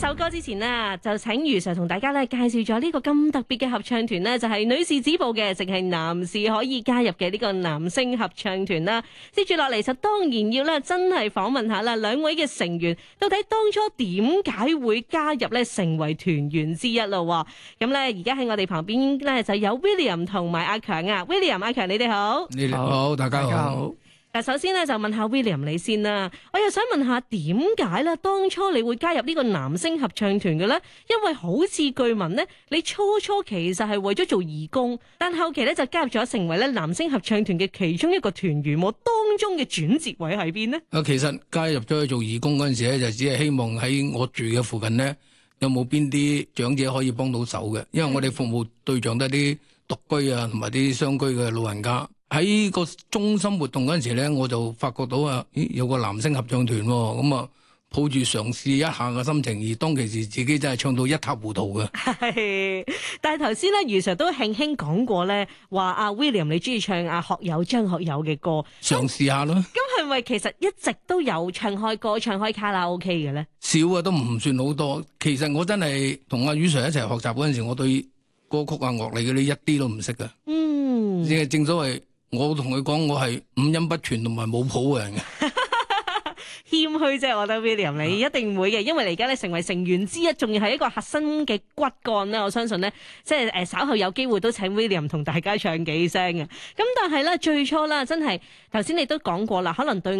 首歌之前呢，就請余 Sir 同大家咧介紹咗呢個咁特別嘅合唱團呢，就係女士止步嘅，淨係男士可以加入嘅呢個男聲合唱團啦。接住落嚟就當然要咧真係訪問下啦，兩位嘅成員到底當初點解會加入咧成為團員之一咯。咁咧而家喺我哋旁邊咧就有 William 同埋阿強啊 ，William 阿強你哋好， 你哋好，大家好。 嗱，首先咧就問下 William 你先啦，我又想問下點解咧當初你會加入呢個男聲合唱團嘅咧？因為好似據聞咧，你初其實係為咗做義工，但後期咧就加入咗成為咧男聲合唱團嘅其中一個團員，當中嘅轉折位喺邊呢？ 其實加入咗去做義工嗰陣時咧，就只係希望喺我住嘅附近咧，有冇邊啲長者可以幫到手嘅，因為我哋服務對象都係啲獨居啊，同埋啲雙居嘅老人家。喺個中心活動嗰陣時咧，我就發覺到有個男聲合唱團喎，咁啊抱住嘗試一下嘅心情，而當其時自己真係唱到一塌糊塗嘅。 係，但係頭先咧，余 Sir 都輕輕講過咧，話阿 William 你中意唱阿學友張學友嘅歌， 嘗試下咯。 咁係咪其實一直都有唱開歌、唱開卡拉 OK 嘅咧？ 少啊，都唔算好多。其實我真係同阿余 Sir 一齊學習嗰陣時，我對歌曲啊樂理嗰啲一啲都唔識嘅。正所謂。我同佢講，我係五音不全同埋冇譜嘅人嘅， 謙虛啫。我覺得 William 你一定會嘅，因為你而家咧成為成員之一，仲要係一個核心嘅骨幹啦。我相信咧，即係稍後有機會都請 William 同大家唱幾聲嘅。咁但係咧，最初啦，真係頭先你都講過啦，可能對